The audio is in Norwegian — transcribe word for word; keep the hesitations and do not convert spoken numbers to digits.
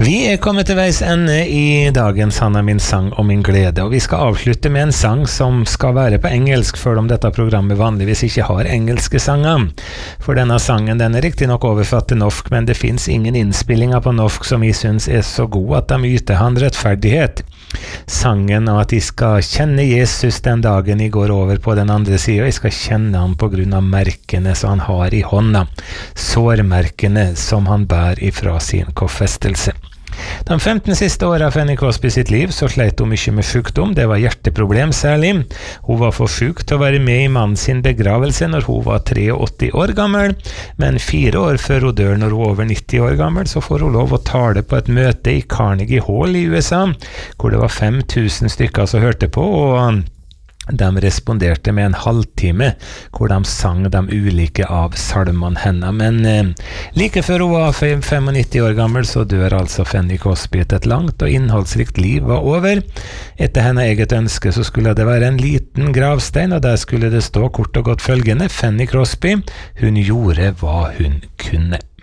Vi er kommet til veis ende i dagens Han er min sang og min glede, og vi skal avslutte med en sang som skal være på engelsk, for om dette programmet vanligvis ikke har engelske sanger. For denne sangen, den er riktig nok overfatt til norsk, men det finnes ingen innspillinger på norsk som vi synes er så god at de yter han rettferdighet. Sangen av at de skal kjenne Jesus den dagen de går over på den andre siden, og de skal kjenne han på grunn av merkene som han har i hånda, sårmerkene som han bær ifra sin korsfestelse. De femten siste årene av Fanny Crosby sitt liv så sleit hun mye med sykdom, det var hjerteproblem særlig. Hun var for syk til å være med i mannen sin begravelse når hun var åttitre år gammel, men fire år før hun dør når hun er over nitti år gammel, så får hun lov å tale på et møte i Carnegie Hall i U S A, hvor det var fem tusen stykker som hørte på, og de responderte med en halvtime hvor de sang de ulike av salmene henne. Men eh, like før hun var nittifem år gammel så dør altså Fanny Crosby. Et langt og innholdsrikt liv var over. Etter henne eget ønske så skulle det være en liten gravstein, og der skulle det stå kort og godt følgende: Fanny Crosby, hun gjorde hva hun kunne.